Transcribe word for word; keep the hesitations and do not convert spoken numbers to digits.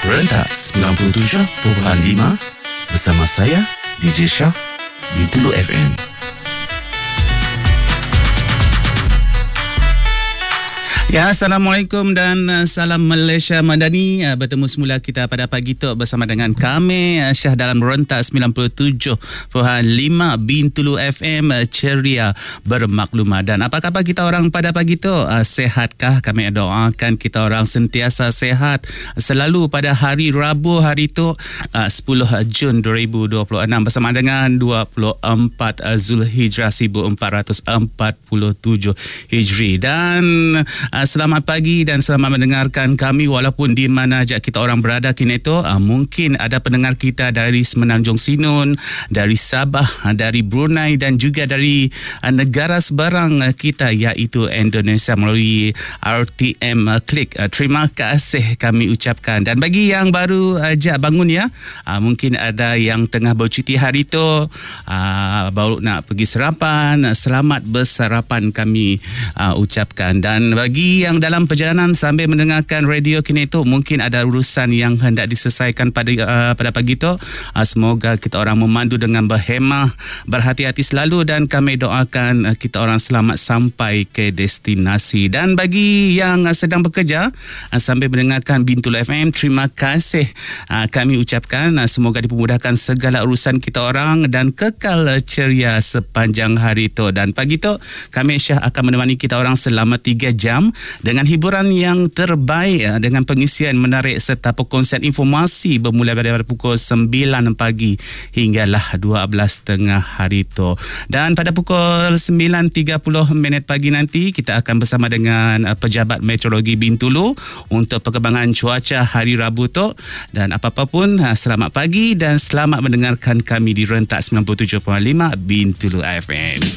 Rentak sembilan puluh tujuh perpuluhan lima bersama saya D J Shah di Tulu F M. Ya, Assalamualaikum dan uh, salam Malaysia Madani. Uh, bertemu semula kita pada pagi tu bersama dengan kami uh, Syah dalam Rentak sembilan puluh tujuh perpuluhan lima Bintulu F M, uh, ceria bermaklumah. Dan apa khabar kita orang pada pagi tu? Uh, sehatkah? Kami doakan kita orang sentiasa sehat selalu pada hari Rabu hari tu, uh, sepuluh Jun dua ribu dua puluh enam bersama dengan dua puluh empat uh, Zulhijrah seribu empat ratus empat puluh tujuh Hijri. Dan uh, selamat pagi dan selamat mendengarkan kami walaupun di mana saja kita orang berada kini tu. Uh, mungkin ada pendengar kita dari Semenanjung Sinun, dari Sabah, uh, dari Brunei dan juga dari uh, negara seberang uh, kita iaitu Indonesia melalui R T M uh, Klik. Uh, terima kasih kami ucapkan. Dan bagi yang baru aja uh, bangun ya, uh, mungkin ada yang tengah bercuti hari tu, uh, baru nak pergi sarapan, uh, selamat bersarapan kami uh, ucapkan. Dan bagi yang dalam perjalanan sambil mendengarkan radio kini itu, mungkin ada urusan yang hendak diselesaikan pada uh, pada pagi itu. Uh, semoga kita orang memandu dengan berhemah, berhati-hati selalu dan kami doakan uh, kita orang selamat sampai ke destinasi. Dan bagi yang uh, sedang bekerja uh, sambil mendengarkan Bintulu F M, terima kasih uh, kami ucapkan. Uh, semoga dipermudahkan segala urusan kita orang dan kekal uh, ceria sepanjang hari itu. Dan pagi itu kami Syah akan menemani kita orang selama tiga jam dengan hiburan yang terbaik, dengan pengisian menarik serta perkongsian informasi bermula daripada pukul sembilan pagi hinggalah dua belas tengah hari itu. Dan pada pukul sembilan tiga puluh minit pagi nanti kita akan bersama dengan pejabat meteorologi Bintulu untuk perkembangan cuaca hari Rabu tu. Dan apa-apa pun, selamat pagi dan selamat mendengarkan kami di Rentak sembilan puluh tujuh perpuluhan lima Bintulu F M.